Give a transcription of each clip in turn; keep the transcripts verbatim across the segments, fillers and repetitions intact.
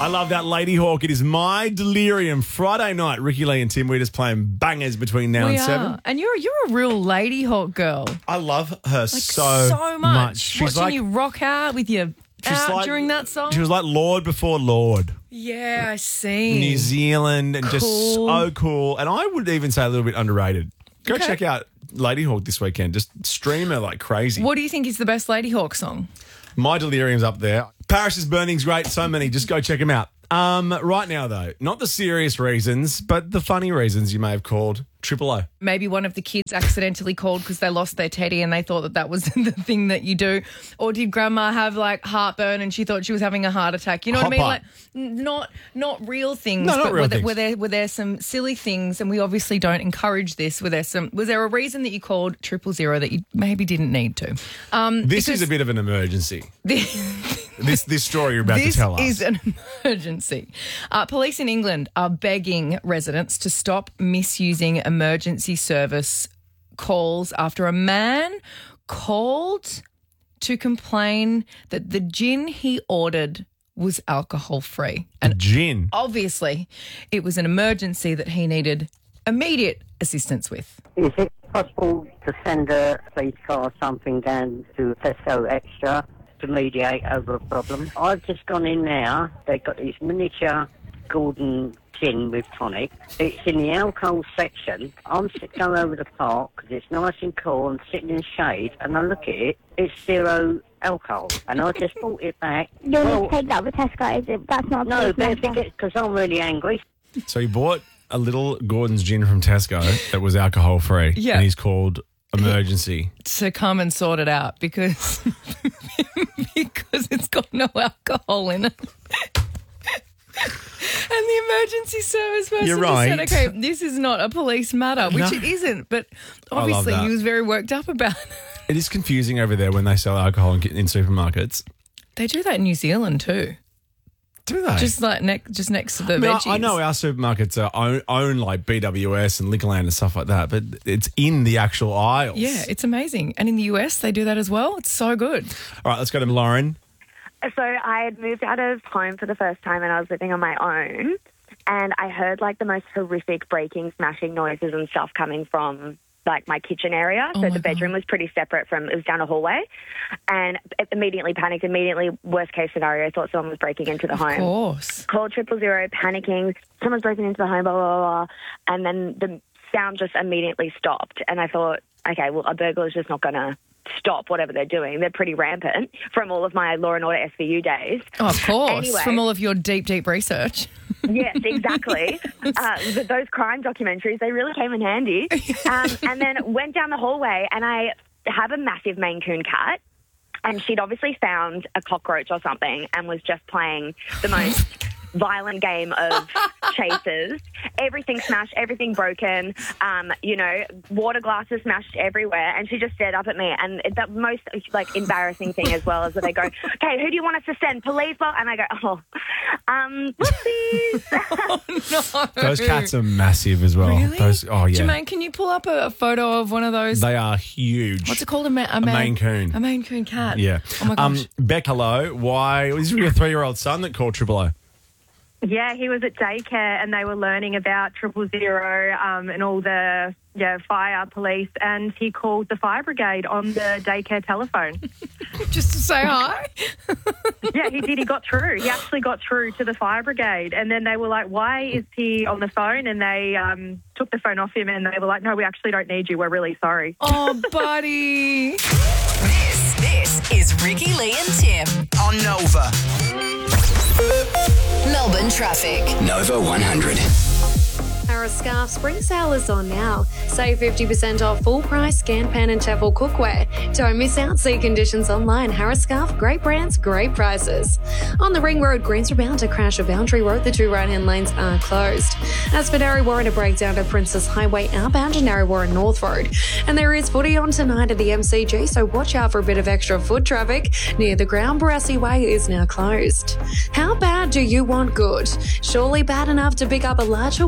I love that, Lady Hawk. It is My Delirium. Friday night, Ricky Lee and Tim Weeders playing bangers between now We and are. seven. And you're you're a real Lady Hawk girl. I love her Like so, so much. She's Watching like, you rock out with your she's out like- during that song. She was like Lord before Lord. Yeah, I see. New Zealand and just Cool. so cool. And I would even say a little bit underrated. Go Okay. check out Lady Hawk this weekend. Just stream her like crazy. What do you think is the best Lady Hawk song? My Delirium's up there. Paris is Burning's great. So many. Just go check them out. Um, right now, though, not the serious reasons, but the funny reasons you may have called Triple O. Maybe one of the kids accidentally called because they lost their teddy and they thought that that was the thing that you do. Or did grandma have like heartburn and she thought she was having a heart attack? You know Hot what I mean? pot. Like n- not not real things. No, not but real were, there, things. were there were there some silly things, and we obviously don't encourage this. Were there some? Was there a reason that you called triple zero that you maybe didn't need to? Um, This because is a bit of an emergency. the- This this story you're about This to tell us. is an emergency. Uh, police in England are begging residents to stop misusing emergency service calls after a man called to complain that the gin he ordered was alcohol free. And Gin. obviously, it was an emergency that he needed immediate assistance with. Is it possible to send a police car or something down to Tesco Extra to mediate over a problem? I've just gone in now. They've got this miniature Gordon gin with tonic. It's in the alcohol section. I'm sitting going over the park because it's nice and cool and sitting in the shade, and I look at it, it's zero alcohol. And I just brought it back. You'll Well, need to take that with Tesco, is it? That's not a no, police matter. because I'm really angry. So he bought a little Gordon's gin from Tesco that was alcohol free. Yeah. And he's called emergency. To come and sort it out because because it's got no alcohol in it. And the emergency service person You're just said, right. okay, this is not a police matter, which No. it isn't. But love obviously that. he was very worked up about it. It is confusing over there when they sell alcohol in, in supermarkets. They do that in New Zealand too. Do they? Just like ne- just next to the I, mean, I, veggies. I know our supermarkets are own, own like B W S and Liquorland and stuff like that, but it's in the actual aisles. Yeah, it's amazing. And in the U S, they do that as well. It's so good. All right, let's go to Lauren. So I had moved out of home for the first time and I was living on my own, and I heard like the most horrific breaking, smashing noises and stuff coming from like my kitchen area. Oh so my the bedroom God. was pretty separate from, it was down a hallway, and immediately panicked, immediately worst case scenario, thought someone was breaking into the Of home. course. Called triple zero, panicking, someone's breaking into the home, blah, blah, blah, blah. And then the sound just immediately stopped. And I thought, okay, well, a burglar's just not going to stop whatever they're doing. They're pretty rampant from all of my Law and Order S V U days. Oh, of course. Anyway. From all of your deep, deep research. Yes, exactly. uh, th- those crime documentaries, they really came in handy. Um, and then went down the hallway, and I have a massive Maine Coon cat, and she'd obviously found a cockroach or something and was just playing the most violent game of chases. Everything smashed, everything broken, um, you know, water glasses smashed everywhere, and she just stared up at me. And the most, like, embarrassing thing as well is that they go, okay, who do you want us to send? Police? Well, and I go, oh, um, whoopsies. No. Those cats are massive as well. Really? Those, oh, yeah. Jermaine, can you pull up a, a photo of one of those? They are huge. What's it called? A, ma- a, A man- Maine Coon. A Maine Coon cat. Yeah. Oh my gosh. Um, Beck, hello. Why? Was your three-year-old son that called Triple O? Yeah, he was at daycare and they were learning about triple zero um, and all the yeah fire, police, and he called the fire brigade on the daycare telephone. Just to say hi. Yeah, he did. He got through. He actually got through to the fire brigade, and then they were like, "Why is he on the phone?" And they um, took the phone off him, and they were like, "No, we actually don't need you. We're really sorry." Oh, buddy. This, this is Ricky Lee and Tim on Nova. Melbourne traffic. Nova one hundred. Harris Scarf Spring Sale is on now. Save fifty percent off full price scan pan and Tefl cookware. Don't miss out. See conditions online. Harris Scarf, great brands, great prices. On the Ring Road, Greens are bound to crash at Boundary Road. The two right-hand lanes are closed. As for Narre Warren, a breakdown at Princess Highway outbound to Narre Warren North Road. And there is footy on tonight at the M C G, so watch out for a bit of extra foot traffic near the ground. Barassi Way is now closed. How bad do you want good? Surely bad enough to pick up a large Hawaiian.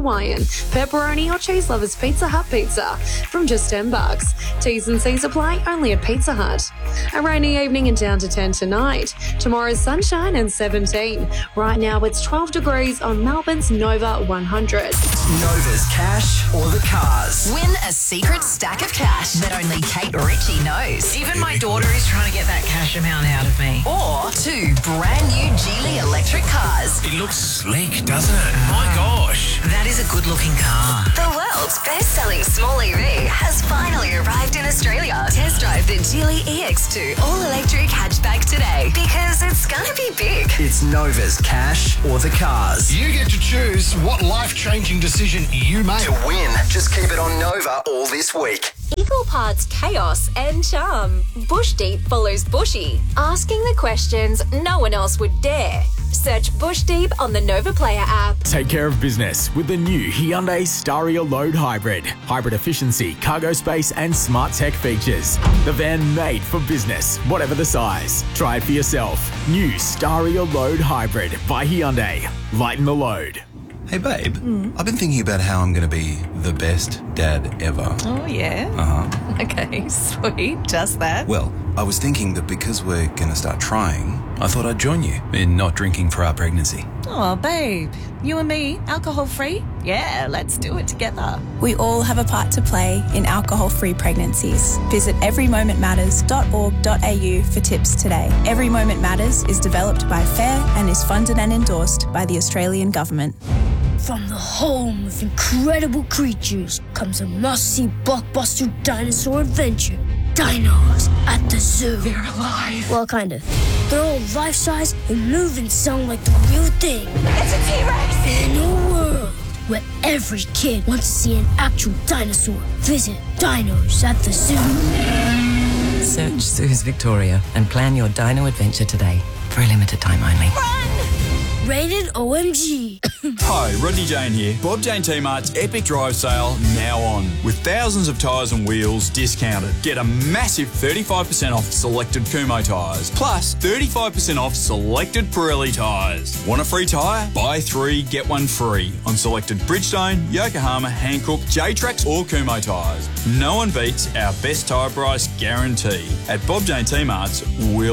pepperoni or cheese lovers Pizza Hut pizza from just ten bucks. T's and C's apply only at Pizza Hut. A rainy evening and down to ten tonight. Tomorrow's sunshine and seventeen. Right now it's twelve degrees on Melbourne's Nova one hundred. Nova's cash or the cars. Win a secret stack of cash that only Kate Ritchie knows. Even my daughter is trying to get that cash amount out of me. Or two brand new Geely electric cars. It looks sleek, doesn't it? My gosh. That is a good looking car. The world's best selling small E V has finally arrived in Australia. Test drive the Geely E X two all electric hatchback today because it's going to be big. It's Nova's cash or the cars. You get to choose what life-changing decision you make. To win, just keep it on Nova all this week. Equal parts chaos and charm. Bush Deep follows Bushy, asking the questions no one else would dare. Search Bush Deep on the Nova Player app. Take care of business with the new Hyundai Staria Load Hybrid. Hybrid efficiency, cargo space and smart tech features. The van made for business, whatever the size. Try it for yourself. New Staria Load Hybrid by Hyundai. Lighten the load. Hey, babe, mm. I've been thinking about how I'm going to be the best dad ever. Oh, yeah? Uh-huh. Okay, sweet. Just that. Well, I was thinking that because we're going to start trying, I thought I'd join you in not drinking for our pregnancy. Oh, babe. You and me, alcohol-free? Yeah, let's do it together. We all have a part to play in alcohol-free pregnancies. Visit every moment matters dot org dot a u for tips today. Every Moment Matters is developed by FAIR and is funded and endorsed by the Australian Government. From the home of incredible creatures comes a must-see blockbuster dinosaur adventure. Dinos at the zoo. They're alive. Well, kind of. They're all life-size and move and sound like the real thing. It's a T-Rex! In a world where every kid wants to see an actual dinosaur, visit Dinos at the Zoo. Search Zoos Victoria and plan your dino adventure today. For a limited time only. Run! Rated O M G. Hi, Rodney Jane here. Bob Jane T-Mart's Epic Drive Sale now on. With thousands of tyres and wheels discounted. Get a massive thirty-five percent off selected Kumho tyres. Plus thirty-five percent off selected Pirelli tyres. Want a free tyre? Buy three, get one free. On selected Bridgestone, Yokohama, Hankook, J-Trax or Kumho tyres. No one beats our best tyre price guarantee. At Bob Jane T-Mart's, we'll